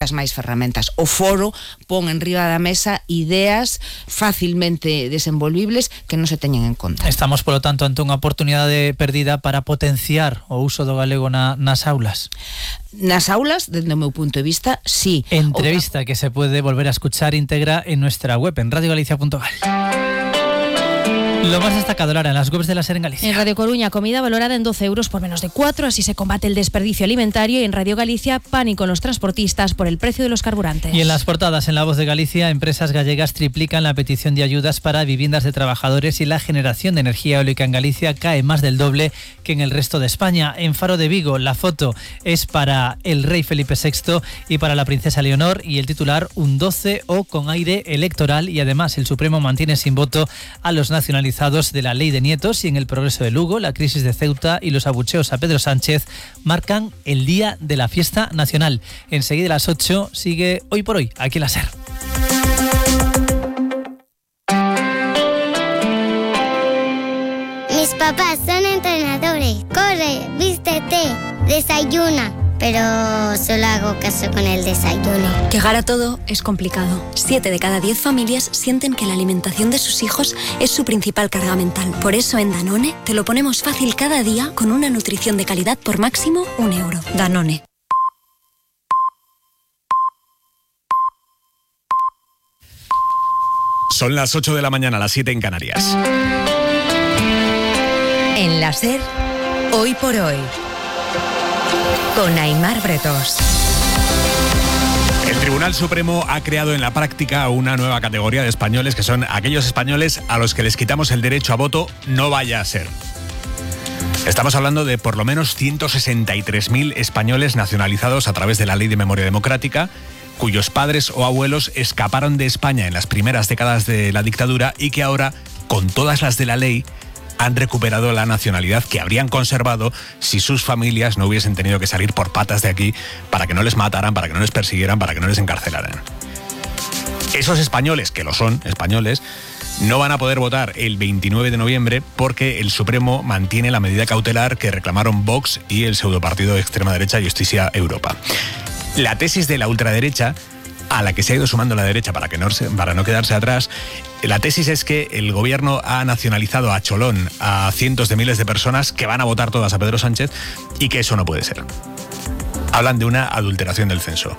moitas máis ferramentas. O foro pon en riba da mesa ideas facilmente desenvolvibles que non se teñen en conta. Estamos, polo tanto, ante unha oportunidade perdida para potenciar o uso do galego nas aulas. Nas aulas, desde o meu punto de vista, sí. Entrevista que se puede volver a escuchar íntegra en nuestra web, en radiogalicia.gal. Lo más destacado ahora en las webs de la SER en Galicia. En Radio Coruña, comida valorada en 12 euros por menos de 4, así se combate el desperdicio alimentario. Y en Radio Galicia, pánico en los transportistas por el precio de los carburantes. Y en las portadas, en La Voz de Galicia, empresas gallegas triplican la petición de ayudas para viviendas de trabajadores y la generación de energía eólica en Galicia cae más del doble que en el resto de España. En Faro de Vigo, la foto es para el rey Felipe VI y para la princesa Leonor, y el titular, un 12 o con aire electoral, y además el Supremo mantiene sin voto a los nacionalizados de la ley de nietos. Y en el Progreso de Lugo, la crisis de Ceuta y los abucheos a Pedro Sánchez marcan el día de la fiesta nacional. Enseguida a las 8 sigue Hoy por Hoy, aquí en la SER. Mis papás son entrenadores. Corre, vístete, desayuna. Pero solo hago caso con el desayuno. Llegar a todo es complicado. 7 de cada 10 familias sienten que la alimentación de sus hijos es su principal carga mental. Por eso en Danone te lo ponemos fácil cada día con una nutrición de calidad por máximo 1 euro. Danone. Son las 8 de la mañana, las 7 en Canarias. En la SER, Hoy por Hoy, con Aimar Bretos. El Tribunal Supremo ha creado en la práctica una nueva categoría de españoles, que son aquellos españoles a los que les quitamos el derecho a voto, no vaya a ser. Estamos hablando de por lo menos 163.000 españoles nacionalizados a través de la Ley de Memoria Democrática, cuyos padres o abuelos escaparon de España en las primeras décadas de la dictadura y que ahora, con todas las de la ley, han recuperado la nacionalidad que habrían conservado si sus familias no hubiesen tenido que salir por patas de aquí para que no les mataran, para que no les persiguieran, para que no les encarcelaran. Esos españoles, que lo son españoles, no van a poder votar el 29 de noviembre porque el Supremo mantiene la medida cautelar que reclamaron Vox y el pseudopartido de extrema derecha Justicia Europa. La tesis de la ultraderecha, a la que se ha ido sumando la derecha para no quedarse atrás, la tesis es que el gobierno ha nacionalizado a cholón a cientos de miles de personas que van a votar todas a Pedro Sánchez y que eso no puede ser. Hablan de una adulteración del censo.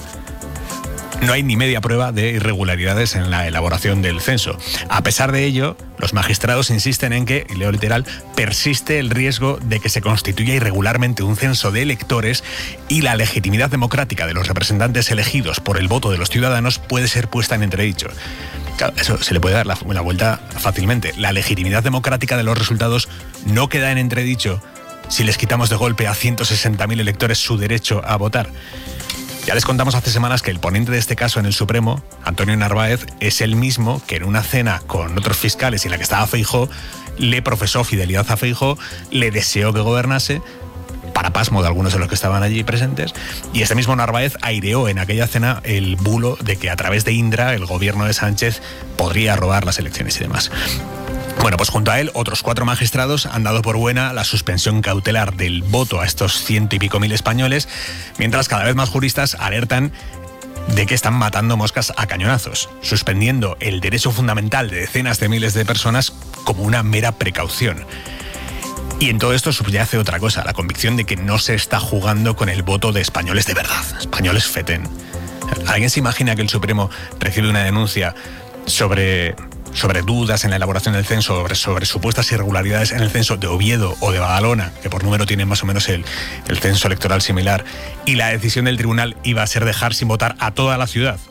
No hay ni media prueba de irregularidades en la elaboración del censo. A pesar de ello, los magistrados insisten en que, y leo literal, persiste el riesgo de que se constituya irregularmente un censo de electores y la legitimidad democrática de los representantes elegidos por el voto de los ciudadanos puede ser puesta en entredicho. Claro, eso se le puede dar la vuelta fácilmente. La legitimidad democrática de los resultados no queda en entredicho si les quitamos de golpe a 160.000 electores su derecho a votar. Ya les contamos hace semanas que el ponente de este caso en el Supremo, Antonio Narváez, es el mismo que en una cena con otros fiscales en la que estaba Feijóo, le profesó fidelidad a Feijóo, le deseó que gobernase, para pasmo de algunos de los que estaban allí presentes, y este mismo Narváez aireó en aquella cena el bulo de que a través de Indra el gobierno de Sánchez podría robar las elecciones y demás. Bueno, pues junto a él, otros 4 magistrados han dado por buena la suspensión cautelar del voto a estos 100 y pico mil españoles, mientras cada vez más juristas alertan de que están matando moscas a cañonazos, suspendiendo el derecho fundamental de decenas de miles de personas como una mera precaución. Y en todo esto subyace otra cosa, la convicción de que no se está jugando con el voto de españoles de verdad, españoles fetén. ¿Alguien se imagina que el Supremo recibe una denuncia sobre dudas en la elaboración del censo, sobre supuestas irregularidades en el censo de Oviedo o de Badalona, que por número tienen más o menos el censo electoral similar, y la decisión del tribunal iba a ser dejar sin votar a toda la ciudad?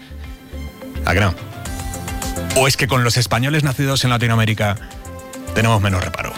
¿A que no? ¿O es que con los españoles nacidos en Latinoamérica tenemos menos reparo?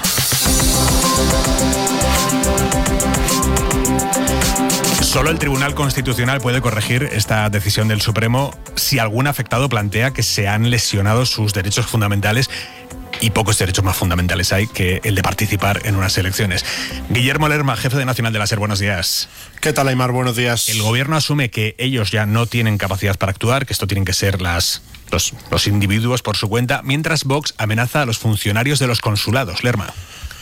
Solo el Tribunal Constitucional puede corregir esta decisión del Supremo si algún afectado plantea que se han lesionado sus derechos fundamentales, y pocos derechos más fundamentales hay que el de participar en unas elecciones. Guillermo Lerma, jefe de Nacional de la SER, buenos días. ¿Qué tal, Aimar? Buenos días. El gobierno asume que ellos ya no tienen capacidad para actuar, que esto tienen que ser los individuos por su cuenta, mientras Vox amenaza a los funcionarios de los consulados. Lerma.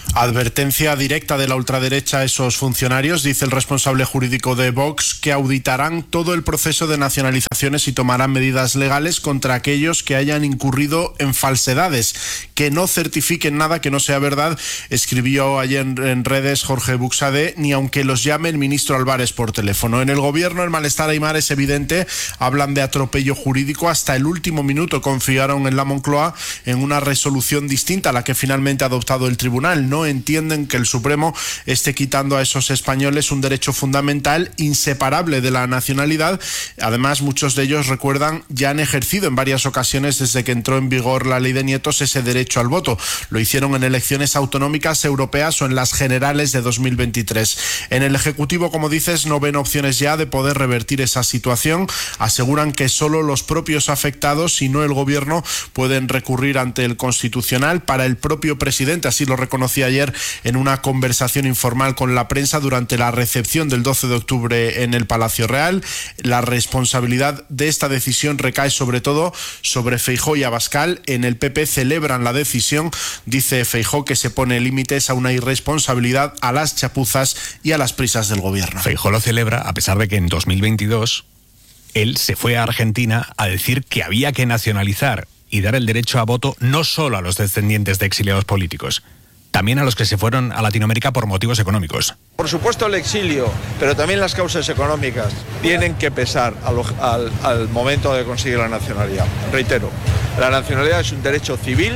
Advertencia directa de la ultraderecha a esos funcionarios, dice el responsable jurídico de Vox, que auditarán todo el proceso de nacionalizaciones y tomarán medidas legales contra aquellos que hayan incurrido en falsedades, que no certifiquen nada que no sea verdad, escribió ayer en redes Jorge Buxade, ni aunque los llame el ministro Álvarez por teléfono. En el gobierno el malestar, Aimar, es evidente, hablan de atropello jurídico. Hasta el último minuto confiaron en la Moncloa en una resolución distinta a la que finalmente ha adoptado el tribunal. No entienden que el Supremo esté quitando a esos españoles un derecho fundamental inseparable de la nacionalidad. Además, muchos de ellos, recuerdan, ya han ejercido en varias ocasiones desde que entró en vigor la ley de nietos ese derecho al voto. Lo hicieron en elecciones autonómicas, europeas o en las generales de 2023. En el Ejecutivo, como dices, no ven opciones ya de poder revertir esa situación. Aseguran que solo los propios afectados y no el Gobierno pueden recurrir ante el Constitucional. Para el propio presidente, así lo reconocía ayer en una conversación informal con la prensa durante la recepción del 12 de octubre en el Palacio Real, la responsabilidad de esta decisión recae sobre todo sobre Feijóo y Abascal. En el PP celebran la decisión. Dice Feijóo que se pone límites a una irresponsabilidad, a las chapuzas y a las prisas del Gobierno. Feijóo lo celebra a pesar de que en 2022 él se fue a Argentina a decir que había que nacionalizar y dar el derecho a voto no solo a los descendientes de exiliados políticos, también a los que se fueron a Latinoamérica por motivos económicos. Por supuesto el exilio, pero también las causas económicas tienen que pesar al momento de conseguir la nacionalidad. Reitero, la nacionalidad es un derecho civil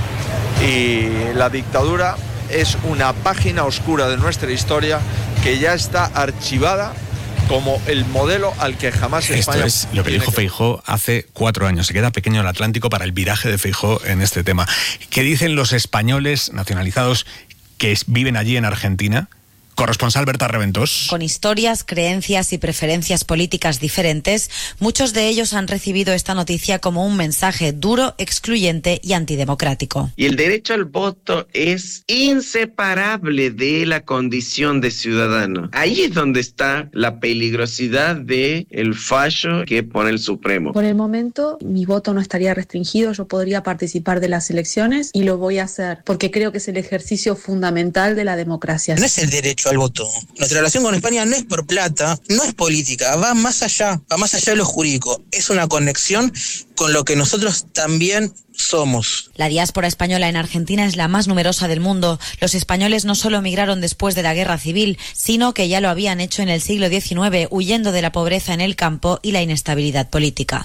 y la dictadura es una página oscura de nuestra historia que ya está archivada como el modelo al que jamás España... Esto es lo que dijo Feijóo hace 4 años. Se queda pequeño el Atlántico para el viraje de Feijóo en este tema. ¿Qué dicen los españoles nacionalizados que viven allí en Argentina? Corresponsal Berta Reventós. Con historias, creencias y preferencias políticas diferentes, muchos de ellos han recibido esta noticia como un mensaje duro, excluyente y antidemocrático. Y el derecho al voto es inseparable de la condición de ciudadano. Ahí es donde está la peligrosidad del fallo que pone el Supremo. Por el momento, mi voto no estaría restringido, yo podría participar de las elecciones y lo voy a hacer porque creo que es el ejercicio fundamental de la democracia. No es el derecho al voto. Nuestra relación con España no es por plata, no es política, va más allá de lo jurídico. Es una conexión con lo que nosotros también somos. La diáspora española en Argentina es la más numerosa del mundo. Los españoles no solo emigraron después de la guerra civil, sino que ya lo habían hecho en el siglo XIX, huyendo de la pobreza en el campo y la inestabilidad política.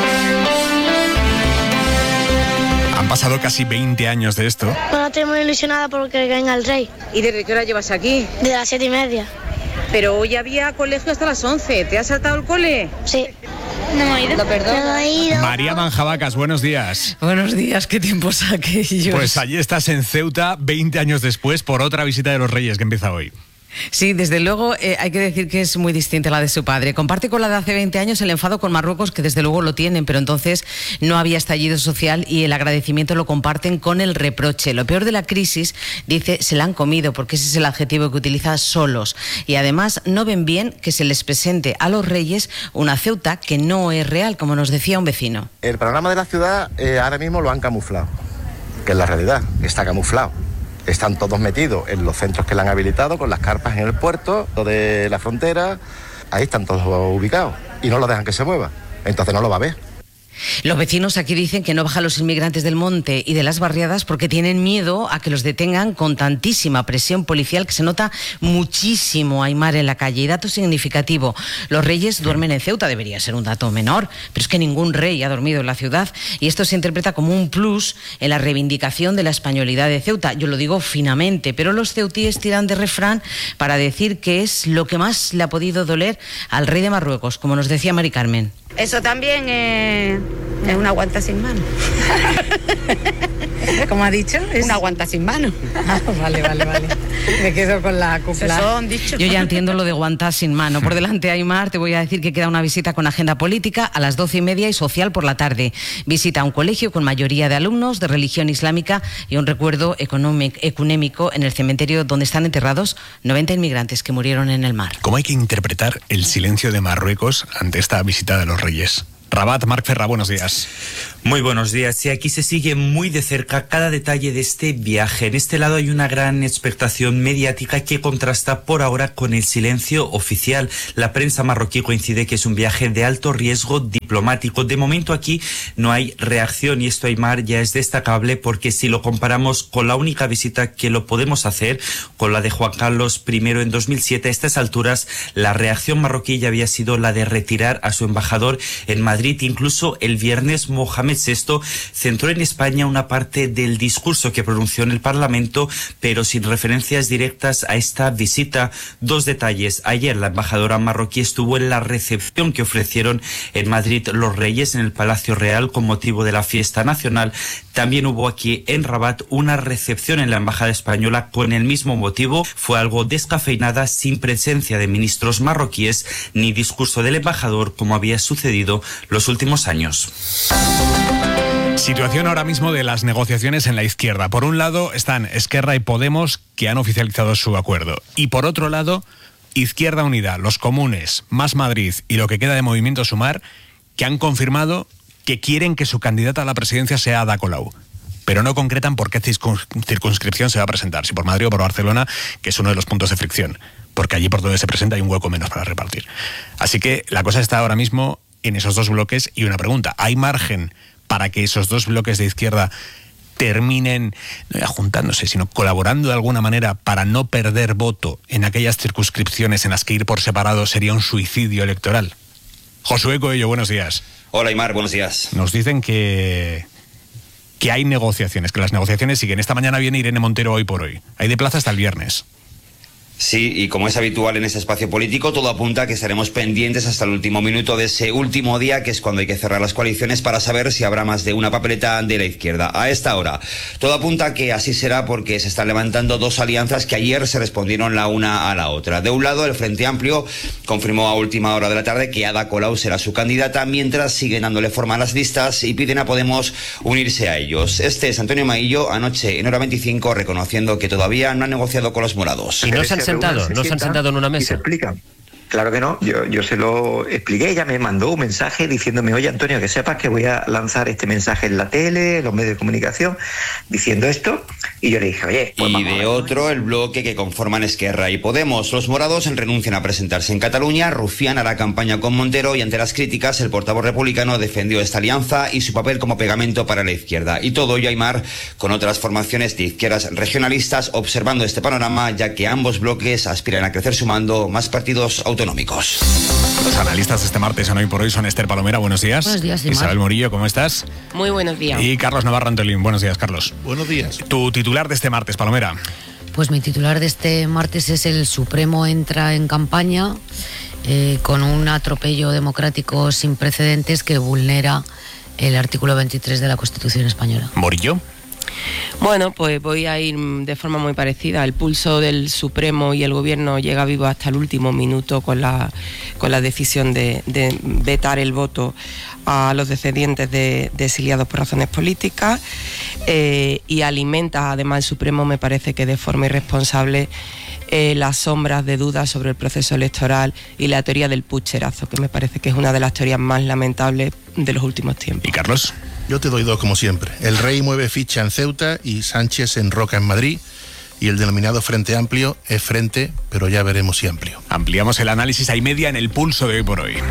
Han pasado casi 20 años de esto. Bueno, estoy muy ilusionada porque venga el rey. ¿Y desde qué hora llevas aquí? De las 7:30. Pero hoy había colegio hasta las 11. ¿Te has saltado el cole? Sí. No he ido. Lo perdono. No he ido. María Manjabacas, buenos días. Buenos días, qué tiempos aquellos. Pues allí estás en Ceuta 20 años después por otra visita de los Reyes que empieza hoy. Sí, desde luego hay que decir que es muy distinta a la de su padre. Comparte con la de hace 20 años el enfado con Marruecos, que desde luego lo tienen, pero entonces no había estallido social y el agradecimiento lo comparten con el reproche. Lo peor de la crisis, dice, se la han comido, porque ese es el adjetivo que utiliza, solos. Y además no ven bien que se les presente a los Reyes una Ceuta que no es real, como nos decía un vecino. El panorama de la ciudad ahora mismo lo han camuflado, que es la realidad, está camuflado. Están todos metidos en los centros que le han habilitado, con las carpas en el puerto de la frontera. Ahí están todos ubicados y no lo dejan que se mueva. Entonces no lo va a ver. Los vecinos aquí dicen que no bajan los inmigrantes del monte y de las barriadas porque tienen miedo a que los detengan con tantísima presión policial que se nota muchísimo, Aimar, en la calle. Y dato significativo, los Reyes duermen en Ceuta, debería ser un dato menor, pero es que ningún rey ha dormido en la ciudad y esto se interpreta como un plus en la reivindicación de la españolidad de Ceuta. Yo lo digo finamente, pero los ceutíes tiran de refrán para decir que es lo que más le ha podido doler al rey de Marruecos, como nos decía Mari Carmen. Eso también es una guanta sin mano. ¿Cómo ha dicho? Es una guanta sin mano. Vale. Me quedo con la copla. Yo ya entiendo lo de guantas sin mano. Por delante, Aimar, te voy a decir que queda una visita con agenda política a las 12:30 y social por la tarde. Visita a un colegio con mayoría de alumnos de religión islámica y un recuerdo ecuménico en el cementerio donde están enterrados 90 inmigrantes que murieron en el mar. ¿Cómo hay que interpretar el silencio de Marruecos ante esta visita de los Reyes? Rabat, Marc Ferra, buenos días. Muy buenos días. Y aquí se sigue muy de cerca cada detalle de este viaje. En este lado hay una gran expectación mediática que contrasta por ahora con el silencio oficial. La prensa marroquí coincide que es un viaje de alto riesgo diplomático. De momento aquí no hay reacción y esto, Aimar, ya es destacable porque si lo comparamos con la única visita que lo podemos hacer, con la de Juan Carlos I en 2007, a estas alturas la reacción marroquí ya había sido la de retirar a su embajador en Madrid. Incluso el viernes Mohamed VI centró en España una parte del discurso que pronunció en el Parlamento, pero sin referencias directas a esta visita. Dos detalles. Ayer la embajadora marroquí estuvo en la recepción que ofrecieron en Madrid los Reyes en el Palacio Real con motivo de la fiesta nacional. También hubo aquí en Rabat una recepción en la embajada española con el mismo motivo. Fue algo descafeinada, sin presencia de ministros marroquíes ni discurso del embajador como había sucedido los últimos años. Situación ahora mismo de las negociaciones en la izquierda. Por un lado están Esquerra y Podemos, que han oficializado su acuerdo. Y por otro lado, Izquierda Unida, los Comunes, Más Madrid y lo que queda de Movimiento Sumar, que han confirmado que quieren que su candidata a la presidencia sea Ada Colau. Pero no concretan por qué circunscripción se va a presentar, si por Madrid o por Barcelona, que es uno de los puntos de fricción. Porque allí por donde se presenta hay un hueco menos para repartir. Así que la cosa está ahora mismo en esos dos bloques. Y una pregunta, ¿hay margen para que esos dos bloques de izquierda terminen, no ya juntándose, sino colaborando de alguna manera para no perder voto en aquellas circunscripciones en las que ir por separado sería un suicidio electoral? Josué Coello, buenos días. Hola, Aimar, buenos días. Nos dicen que hay negociaciones, que las negociaciones siguen. Esta mañana viene Irene Montero Hoy por Hoy. Hay de plaza hasta el viernes. Sí, y como es habitual en este espacio político, todo apunta a que estaremos pendientes hasta el último minuto de ese último día, que es cuando hay que cerrar las coaliciones para saber si habrá más de una papeleta de la izquierda. A esta hora, todo apunta a que así será porque se están levantando dos alianzas que ayer se respondieron la una a la otra. De un lado, el Frente Amplio confirmó a última hora de la tarde que Ada Colau será su candidata, mientras siguen dándole forma a las listas y piden a Podemos unirse a ellos. Este es Antonio Maillo, anoche en Hora 25, reconociendo que todavía no han negociado con los morados. Y no se han sentado en una mesa. Y se explican. Claro que no, yo se lo expliqué, ella me mandó un mensaje diciéndome, oye Antonio, que sepas que voy a lanzar este mensaje en la tele, en los medios de comunicación, diciendo esto, y yo le dije, oye... Pues y de otro, el bloque que conforman Esquerra y Podemos. Los morados renuncian a presentarse en Cataluña, Rufián hará campaña con Montero y ante las críticas el portavoz republicano defendió esta alianza y su papel como pegamento para la izquierda. Y todo ello, Aimar, con otras formaciones de izquierdas regionalistas observando este panorama, ya que ambos bloques aspiran a crecer sumando más partidos autonómicos. Los analistas este martes en Hoy por Hoy son Esther Palomera, buenos días. Buenos días, Isabel Morillo, ¿cómo estás? Muy buenos días. Y Carlos Navarro Antolín, buenos días, Carlos. Buenos días. Tu titular de este martes, Palomera. Pues mi titular de este martes es: el Supremo entra en campaña con un atropello democrático sin precedentes que vulnera el artículo 23 de la Constitución española. Morillo. Bueno, pues voy a ir de forma muy parecida. El pulso del Supremo y el Gobierno llega vivo hasta el último minuto con la decisión de vetar el voto a los descendientes de exiliados por razones políticas, y alimenta además el Supremo, me parece que de forma irresponsable, las sombras de dudas sobre el proceso electoral y la teoría del pucherazo, que me parece que es una de las teorías más lamentables de los últimos tiempos. ¿Y Carlos? Yo te doy dos como siempre. El Rey mueve ficha en Ceuta y Sánchez enroca en Madrid. Y el denominado Frente Amplio es frente, pero ya veremos si amplio. Ampliamos el análisis a y media en el pulso de Hoy por Hoy.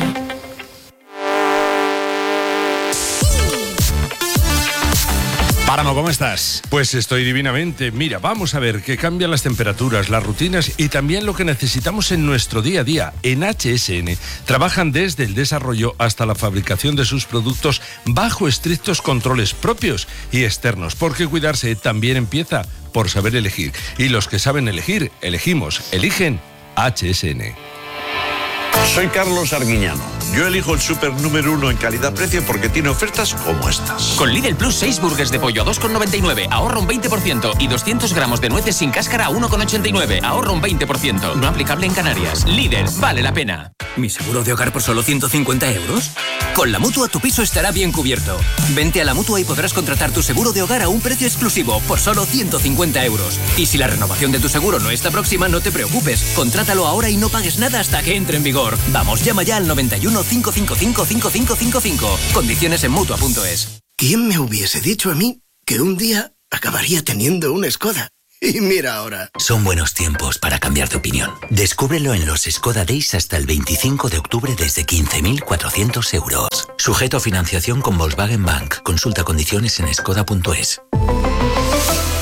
Páramo, ¿cómo estás? Pues estoy divinamente. Mira, vamos a ver que cambian las temperaturas, las rutinas y también lo que necesitamos en nuestro día a día. En HSN trabajan desde el desarrollo hasta la fabricación de sus productos bajo estrictos controles propios y externos, porque cuidarse también empieza por saber elegir. Y los que saben elegir, elegimos, eligen HSN. Soy Carlos Arguiñano. Yo elijo el súper número 1 en calidad-precio porque tiene ofertas como estas. Con Lidl Plus 6 burgers de pollo a 2,99, ahorra un 20%, y 200 gramos de nueces sin cáscara a 1,89, ahorra un 20%. No aplicable en Canarias. Lidl, vale la pena. ¿Mi seguro de hogar por solo 150 euros? Con la Mutua tu piso estará bien cubierto. Vente a la Mutua y podrás contratar tu seguro de hogar a un precio exclusivo por solo 150 euros. Y si la renovación de tu seguro no está próxima, no te preocupes. Contrátalo ahora y no pagues nada hasta que entre en vigor. Vamos, llama ya al 91 915555555. Condiciones en Mutua.es. ¿Quién me hubiese dicho a mí que un día acabaría teniendo una Skoda? Y mira ahora. Son buenos tiempos para cambiar de opinión. Descúbrelo en los Skoda Days hasta el 25 de octubre desde 15.400 euros. Sujeto a financiación con Volkswagen Bank. Consulta condiciones en skoda.es.